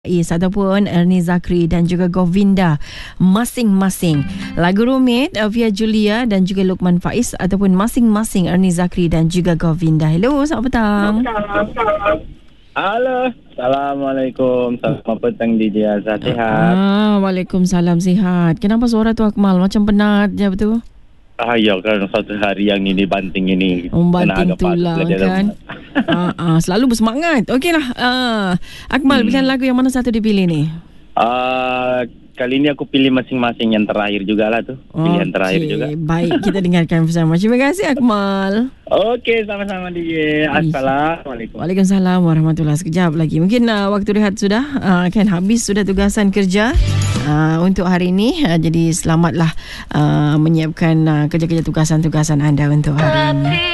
Ataupun Ernie Zakri dan juga Govinda masing-masing. Lagu rumit via Julia dan juga Luqman Faiz ataupun masing-masing Ernie Zakri dan juga Govinda. Hello, selamat petang. Halo, Assalamualaikum. Selamat petang DJ Azhar, sihat? Waalaikumsalam, sihat. Kenapa suara tu Akmal macam penat je betul? Ya kan satu hari yang ini banting ini. Banting tulang kan. Selalu bersemangat. Okeylah. Akmal, pilihan lagu yang mana satu dipilih ni? Kali ini aku pilih masing-masing yang terakhir jugalah tu. Pilihan terakhir juga. Baik, kita dengarkan bersama. Terima kasih Akmal. Okey, sama-sama DJ. Assalamualaikum. Waalaikumsalam warahmatullahi. Sekejap lagi. Mungkin waktu rehat sudah kan habis sudah tugasan kerja untuk hari ini. Jadi selamatlah menyiapkan kerja-kerja tugasan-tugasan anda untuk hari ini.